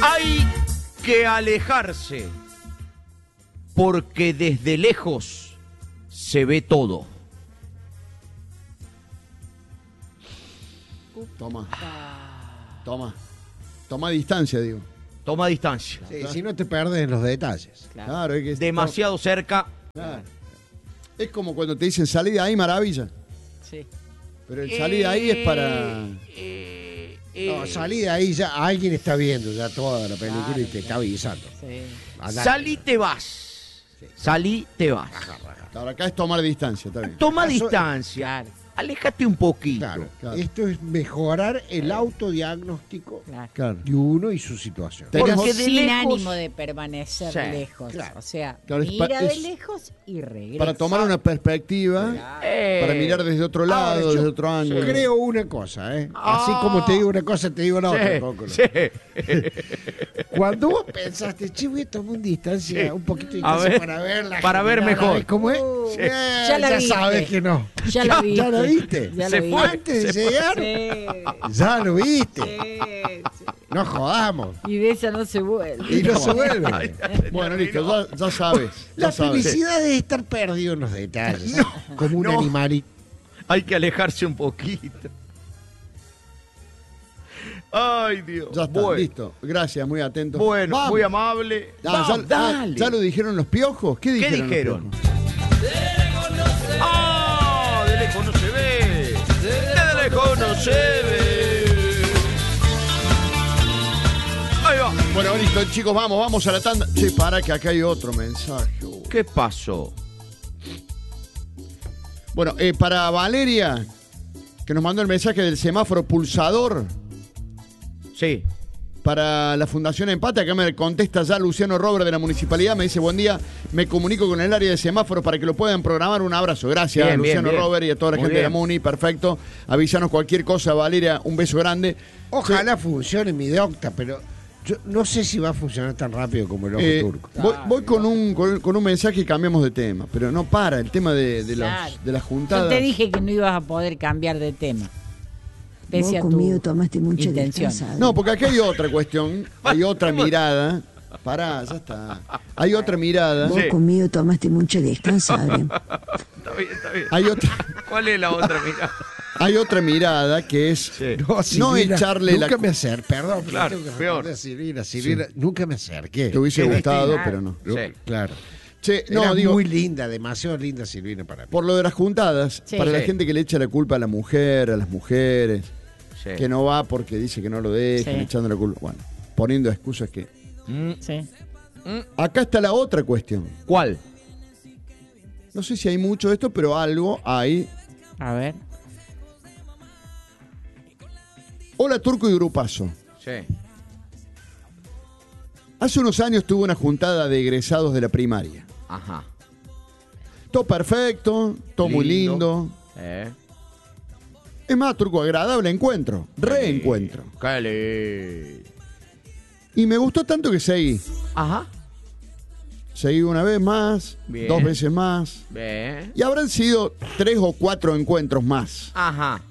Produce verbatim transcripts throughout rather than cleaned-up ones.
Hay que alejarse, porque desde lejos se ve todo. Toma. Toma. Toma distancia, digo. Toma distancia. Sí, si no te perdes en los detalles. Claro, claro es que demasiado está... cerca. Claro. Es como cuando te dicen salí de ahí, maravilla. Sí. Pero el salir de ahí es para... Eh, No, eh, salí de ahí, ya alguien está viendo ya toda la película Claro, y te está avisando. Sí. Andá. salí, te vas. Salí, te vas. Ahora acá es tomar distancia, está bien. Toma Eso- distancia. Claro. Aléjate un poquito. Claro, Claro. esto es mejorar el autodiagnóstico Claro. Claro. de uno y su situación. Tenés- Porque de Sin lejos- ánimo de permanecer Sí, lejos. claro. O sea, Claro, es pa- mira de es- lejos y regresa. Para tomar una perspectiva, Eh, para mirar desde otro lado, Ahora, yo desde otro ángulo. Creo una cosa, ¿eh? Ah. Así como te digo una cosa, te digo la sí, otra. Coco, ¿no? sí. Cuando vos pensaste, che, voy a tomar una distancia, Sí. un poquito de A distancia ver, para ver la para ver general, mejor. ¿sabes ¿Cómo es? Uh, Eh, ya la viste. sabes que no. Ya la viste. ¿Ya la viste? Ya Se la viste. fue. Antes de llegar, Sí, ya lo viste. sí, sí. No jodamos. Y de esa no se vuelve. Y no se vuelve. Bueno, listo, ya, ya sabes. La Ya sabes. felicidad es estar perdido en los detalles. Como un no. animalito. Hay que alejarse un poquito. Ay, Dios. Ya está, bueno, listo. Gracias, muy atento. bueno, Vamos. muy amable. Ah, Vamos, ya, ah, dale. ¿ya lo dijeron los piojos? ¿Qué ¿Qué dijeron? los dijeron? piojos? ¡Ah! De lejos no se ve. De lejos no se ve. Ahí va. Bueno, listo, chicos, vamos, vamos a la tanda. Che, para que acá hay otro mensaje. ¿Qué pasó? Bueno, eh, para Valeria, que nos mandó el mensaje del semáforo pulsador Sí. para la Fundación Empate, acá me contesta ya Luciano Robert de la Municipalidad, me dice, buen día, me comunico con el área de semáforo para que lo puedan programar. Un abrazo, gracias Bien, bien, Luciano bien. Robert y a toda la Muy gente de la bien. Muni, perfecto. Avísanos cualquier cosa, Valeria, un beso grande. Ojalá funcione mi docta, pero yo no sé si va a funcionar tan rápido como el ojo Eh, turco. voy voy con, un, con, con un mensaje y cambiamos de tema, pero no para el tema de, de, los- Claro. de las Yo juntadas. te dije que no ibas a poder cambiar de tema. Vos Pese a conmigo tu tomaste mucha intención. distancia. No, porque aquí hay otra cuestión, hay otra mirada. Pará, ya está. Hay otra mirada. Vos Sí. conmigo tomaste mucha distancia, Adrián. Está bien, está bien. Hay otra, ¿Cuál es la otra? Mira. hay otra mirada que es Sí. no Silvina, echarle la... Nunca me acerqué, perdón, pero Claro, tengo que peor. responder a Silvina, Silvina, nunca me acerqué. Te hubiese Qué gustado, distinto. pero no. Sí. Claro. Che, No, no, digo, muy linda, demasiado linda Silvina para mí. por lo de las juntadas, Sí. para la Sí. gente que le echa la culpa a la mujer, a las mujeres, Sí. que no va porque dice que no lo dejan, Sí. echando la culpa. Bueno, poniendo excusas que... Mm, Sí. Acá está la otra cuestión. ¿Cuál? No sé si hay mucho de esto, pero algo hay. A ver. Hola, Turco y Grupazo. Sí. Hace unos años tuve una juntada de egresados de la primaria. Ajá. Todo perfecto, todo muy lindo. Eh. Es más, Turco, agradable encuentro. Reencuentro. Cali. Y me gustó tanto que seguí. Ajá. Seguí una vez más, Bien. dos veces más. Bien. Y habrán sido tres o cuatro encuentros más. Ajá.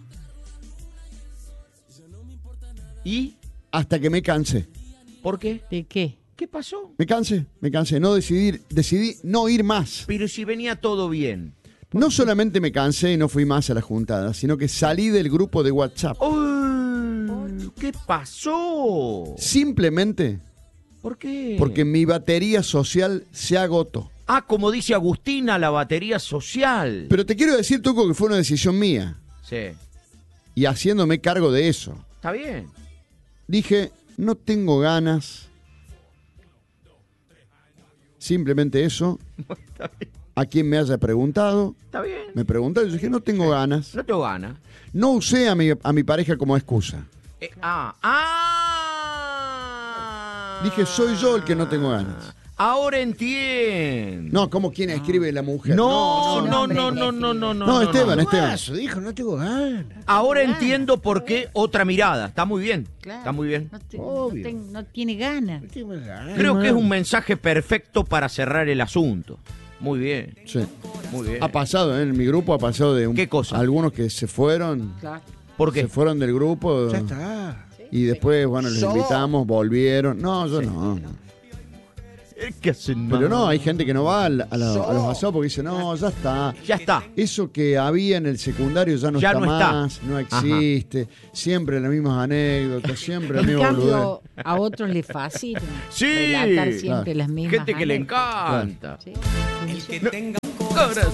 ¿Y Hasta que me cansé. por qué? ¿De qué? ¿Qué pasó? Me cansé, me cansé. No decidir, decidí no ir más. Pero si venía todo bien. No solamente me cansé y no fui más a la juntada, sino que salí del grupo de WhatsApp. Uy, ¿qué pasó? Simplemente ¿Por qué? porque mi batería social se agotó. Ah, como dice Agustina, la batería social. Pero te quiero decir, Tuco, que fue una decisión mía. Sí. Y haciéndome cargo de eso. Está bien. Dije, no tengo ganas. Simplemente eso. Está bien. A quien me haya preguntado, Está bien. me preguntaron, yo dije, no tengo ganas. No te gana. No usé a mi, a mi pareja como excusa. Eh, ah. Ah. Dije, soy yo el que no tengo ganas. Ahora entiendo. No, como quien escribe la mujer. No, no, no, no, no, no, no, no. No, Esteban, no. Esteban. Paso, dijo, no tengo ganas. Ahora entiendo por qué otra mirada. Está muy bien. Claro. Está muy bien. No, te- Obvio. no ten- no tiene ganas. No tengo ganas. Creo que es un mensaje perfecto para cerrar el asunto. Muy bien, Sí. muy bien. Ha pasado, ¿eh? En mi grupo ha pasado de un, ¿Qué cosa? algunos que se fueron, Claro. ¿Por qué? se fueron del grupo. Ya está. Y después, bueno, los invitamos, volvieron. No, yo no, no. ¿Qué hacen Pero más? no, hay gente que no va a, la- a la- a los asados porque dice, no, ya está. Ya está. Eso que había en el secundario ya no Ya está no está. más, no existe. Siempre las mismas anécdotas, siempre la En misma boludez. cambio, a otros les fascina Sí, relatar siempre claro. las mismas Gente que le anécdotas. encanta. Sí. Ahora